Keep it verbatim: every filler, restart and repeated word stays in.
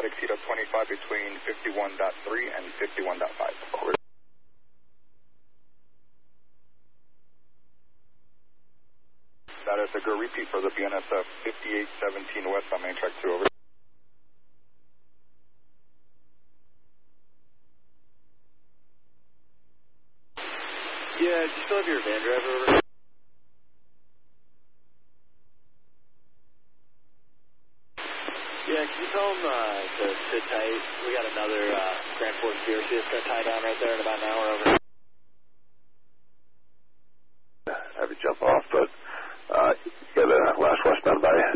exceed up twenty-five between fifty-one point three and fifty-one point five. Over. Status, a go repeat for the B N S F fifty-eight seventeen west on main track two, over. Yeah, do you still have your van driver over? Yeah, can you tell him uh, to sit tight? We got another uh, Grand Forks D R C that's going to tie down right there in about an hour, over. Have you jump off, but uh, get a last westbound by